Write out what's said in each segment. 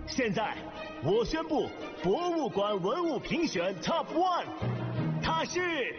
现在我宣布博物馆文物评选 Top 1， 它是。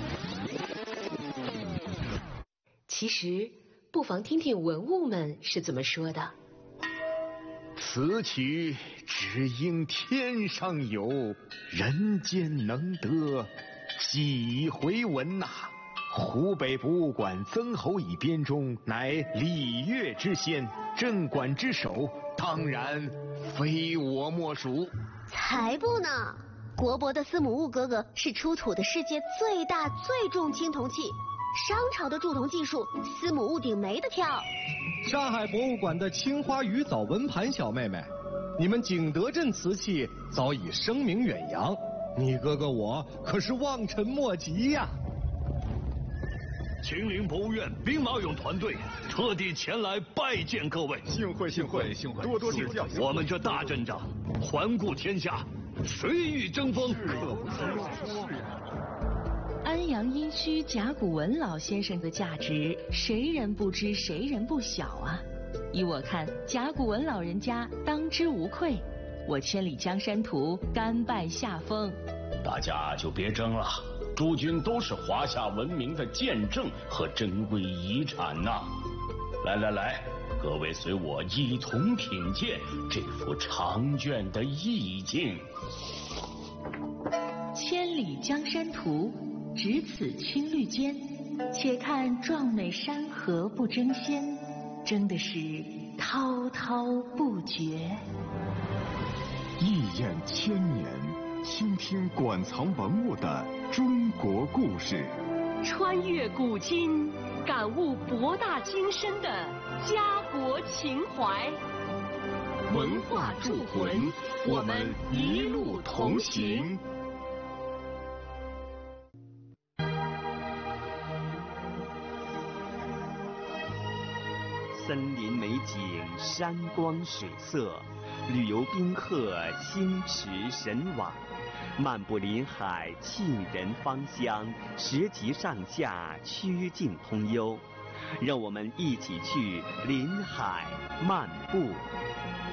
其实不妨听听文物们是怎么说的。 此曲只应天上有，人间能得几回闻呐。湖北博物馆曾侯乙编钟乃礼乐之先，镇馆之首，当然非我莫属。 才不呢！国博的司母戊哥哥是出土的世界最大最重青铜器，商朝的铸铜技术，司母戊鼎没得挑。 上海博物馆的青花鱼藻纹盘小妹妹，你们景德镇瓷器早已声名远扬，你哥哥我可是望尘莫及呀。 秦陵博物院兵马俑团队特地前来拜见各位， 幸会幸会幸会，多多指教。 我们这大阵仗，环顾天下，谁与争锋？可不是啊。 安阳殷墟甲骨文老先生的价值，谁人不知，谁人不晓啊！依我看，甲骨文老人家当之无愧。我千里江山图，甘拜下风。 大家就别争了，诸君都是华夏文明的见证和珍贵遗产呐！来来来，各位随我一同品鉴这幅长卷的意境。 千里江山图，只此青绿间，且看壮美山河不争先，争的是滔滔不绝。 一眼千年，倾听馆藏文物的中国故事， 穿越古今，感悟博大精深的家国情怀。文化铸魂，我们一路同行。 森林美景，山光水色，旅游宾客心驰神往，漫步林海，沁人芳香，十级上下，曲径通幽。让我们一起去林海漫步。